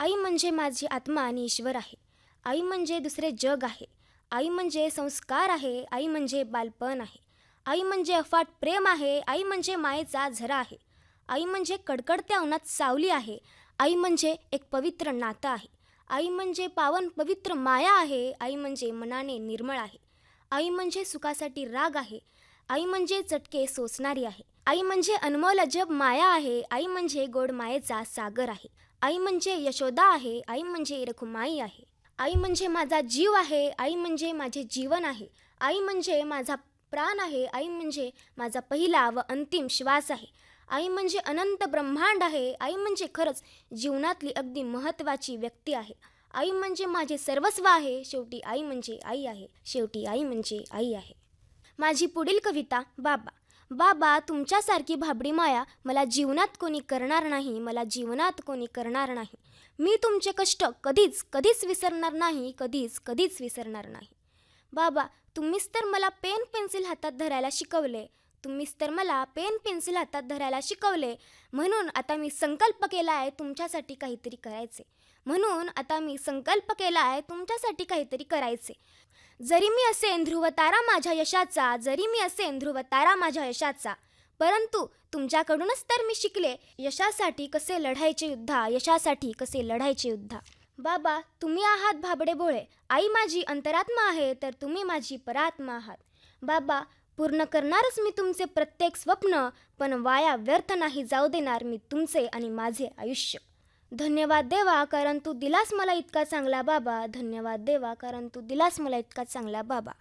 आई म्हणजे माझी आत्मा आणि ईश्वर आहे. आई म्हणजे दुसरे जग आहे. आई म्हणजे संस्कार आहे. आई म्हणजे बालपण आहे. आई म्हणजे अफाट प्रेम आहे. आई म्हणजे मायेचा झरा आहे. आई म्हणजे कडकडत्या उन्हात सावली आहे. आई म्हणजे एक पवित्र नातं आहे. आई म्हणजे पावन पवित्र माया आहे. आई म्हणजे मनाने निर्मळ आहे. आई म्हणजे सुखासाठी राग आहे. आई म्हणजे चटके सोसणारी आहे. आई म्हणजे अनमोल अजब माया आहे. आई म्हणजे गोड मायेचा सागर आहे. आई म्हणजे यशोदा आहे. आई म्हणजे रखुमाई आहे. आई म्हणजे माझा जीव आहे. आई म्हणजे माझे जीवन आहे. आई म्हणजे माझा प्राण आहे. आई म्हणजे माझा पहिला व अंतिम श्वास आहे. आई म्हणजे अनंत ब्रह्मांड आहे. आई म्हणजे खरंच जीवनातली अगदी महत्त्वाची व्यक्ती आहे. आई म्हणजे माझे सर्वस्व आहे. शेवटी आई म्हणजे आई आहे. शेवटी आई म्हणजे आई आहे. माझी पुढील कविता बाबा. बाबा, तुमच्यासारखी भाबडी माया मला जीवनात कोणी करणार नाही. मला जीवनात कोणी करणार नाही. मी तुमचे कष्ट कधीच कधीच विसरणार नाही. कधीच कधीच विसरणार नाही. बाबा, तुम्हीच तर मला पेन पेन्सिल हातात धरायला शिकवले. तुम्हीच तर मला पेन पेन्सिल हातात धरायला शिकवले. म्हणून आता मी संकल्प केला आहे तुमच्यासाठी काहीतरी करायचे. म्हणून आता मी संकल्प केला आहे तुमच्यासाठी काहीतरी करायचे. जरी मी असेन ध्रुवतारा माझ्या यशाचा, जरी मी असेन ध्रुवतारा माझ्या यशाचा, परंतु तुमच्याकडूनच तर मी शिकले यशासाठी कसे लढायचे युद्धा, यशासाठी कसे लढायचे युद्धा. बाबा, तुम्ही आहात भाबडे भोळे. आई माझी अंतरात्मा आहे, तर तुम्ही माझी परात्मा आहात. बाबा, पूर्ण करणारच मी तुमचे प्रत्येक स्वप्न, पण वाया व्यर्थ नाही जाऊ देणार मी तुमचे आणि माझे आयुष्य. धन्यवाद देवा, कारण तू दिलास मला इतका चांगला बाबा. धन्यवाद देवा, कारण तू दिलास मला इतका चांगला बाबा.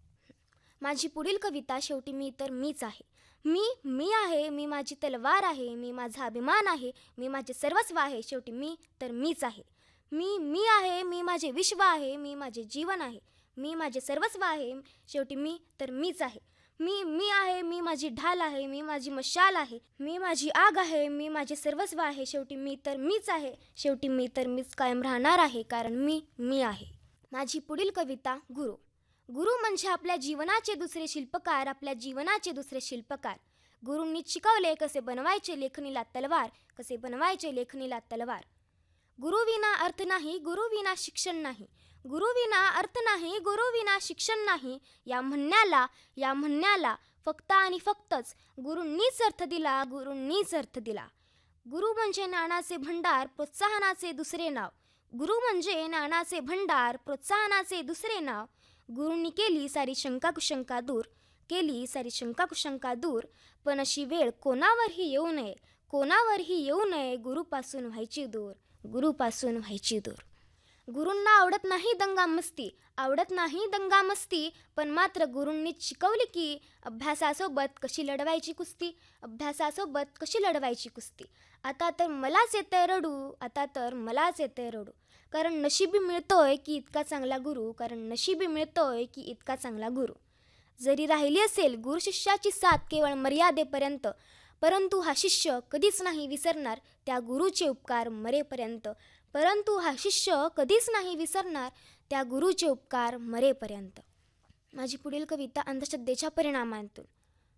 माझी पुढील कविता शेवटी मी तर मीच आहे. मी आहे. मी माझी तलवार आहे. मी माझा अभिमान आहे. मी माझे सर्वस्व आहे. शेवटी मी तर मीच आहे. मी आहे. मी माझे विश्व आहे. मी माझे जीवन आहे. मी माझे सर्वस्व आहे. शेवटी मी तर मीच आहे. मी आहे. मी माझी ढाल आहे. मी माझी मशाल आहे. मी माझी आग आहे. मी माझे सर्वस्व आहे. शेवटी मी तर मीच आहे. शेवटी मी तर मीच कायम राहणार आहे, कारण मी आहे. माझी पुढील कविता गुरु. गुरु म्हणजे आपल्या जीवनाचे दुसरे शिल्पकार. आपल्या जीवनाचे दुसरे शिल्पकार. गुरूंनी शिकवले कसे बनवायचे लेखणीला तलवार. कसे बनवायचे लेखणीला तलवार. गुरुविना अर्थ नाही. गुरुविना शिक्षण नाही. गुरुविना अर्थ नाही. गुरुविना शिक्षण नाही. या म्हणण्याला फक्त आणि फक्तच गुरूंनीच अर्थ दिला. गुरूंनीच अर्थ दिला. गुरु म्हणजे नाण्याचे भंडार, प्रोत्साहनाचे दुसरे नाव. गुरु म्हणजे नाण्याचे भंडार, प्रोत्साहनाचे दुसरे नाव. गुरूंनी केली सारी शंका कुशंका दूर. केली सारी शंका कुशंका दूर. पण अशी वेळ कोणावरही येऊ नये. कोणावरही येऊ नये. गुरुपासून व्हायची दूर. गुरुपासून व्हायची दूर. गुरूंना आवडत नाही दंगामस्ती. आवडत नाही दंगामस्ती. पण मात्र गुरूंनीच शिकवली की अभ्यासासोबत कशी लढवायची कुस्ती. अभ्यासासोबत कशी लढवायची कुस्ती. आता तर मलाच येतंय रडू. आता तर मलाच येतंय रडू. कारण नशिबी मिळतोय की इतका चांगला गुरु. कारण नशिबी मिळतोय की इतका चांगला गुरु. जरी राहिली असेल गुरु शिष्याची साथ केवळ मर्यादेपर्यंत, परंतु हा शिष्य कधीच नाही विसरणार त्या गुरुचे उपकार मरेपर्यंत. परंतु हा शिष्य कधीच नाही विसरणार त्या गुरुचे उपकार मरेपर्यंत. माझी पुढील कविता अंधश्रद्धेच्या परिणामांतून.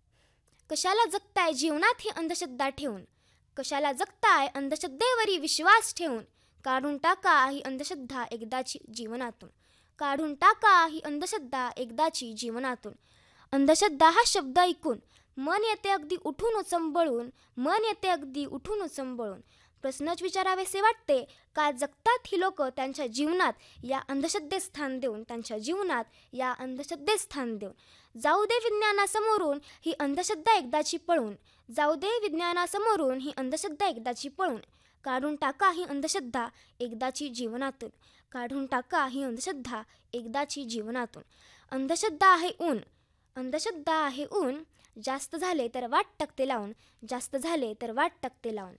कशाला जगताय जीवनात ही अंधश्रद्धा ठेवून. कशाला जगताय अंधश्रद्धेवरी विश्वास ठेवून. काढून टाका ही अंधश्रद्धा एकदाची जीवनातून. काढून टाका ही अंधश्रद्धा एकदाची जीवनातून. अंधश्रद्धा हा शब्द ऐकून मन येते अगदी उठून उचंबळून. मन येते अगदी उठून उचंबळून. प्रश्नच विचारावेसे वाटते, का जगतात ही लोक त्यांच्या जीवनात या अंधश्रद्धेस स्थान देऊन. त्यांच्या जीवनात या अंधश्रद्धेस स्थान देऊन. जाऊ दे विज्ञानासमोरून ही अंधश्रद्धा एकदाची पळून. जाऊ दे विज्ञानासमोरून ही अंधश्रद्धा एकदाची पळून. काढून टाका ही अंधश्रद्धा एकदाची जीवनातून. काढून टाका ही अंधश्रद्धा एकदाची जीवनातून. अंधश्रद्धा आहे ऊन. अंधश्रद्धा आहे ऊन. जास्त झाले तर वाट टाकते लावून. जास्त झाले तर वाट टाकते लावून.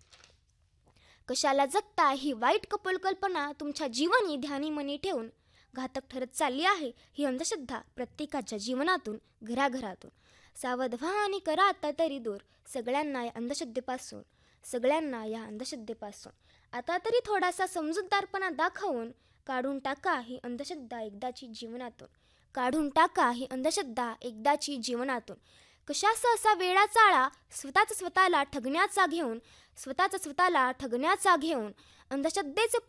कशाला जगता ही वाईट कल्पना तुमच्या जीवनी ध्यानी मनी ठेवून. घातक ठरत चालली आहे ही अंधश्रद्धा प्रत्येकाच्या जीवनातून, घराघरातून. सावध व्हा आणि करा आता तरी दूर सगळ्यांना या अंधश्रद्धेपासून. सगळ्यांना या अंधश्रद्धेपासून. आता तरी थोडासा समजूतदारपणा दाखवून काढून टाका ही अंधश्रद्धा एकदाची जीवनातून. काढून टाका ही अंधश्रद्धा एकदाची जीवनातून. कशाचा असा वेळा चाळा स्वतःला ठगण्याचा घेऊन. स्वतःला ठगण्याचा घेऊन अंधश्रद्धेचे